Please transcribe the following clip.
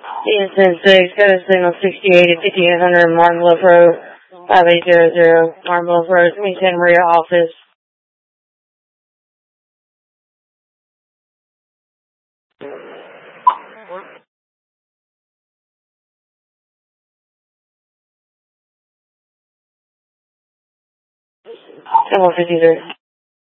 Houston 6, got a signal 68 at 5800 Martin Bluff Road, 5800 Martin Bluff Road, Santa Maria office. Symbol 53.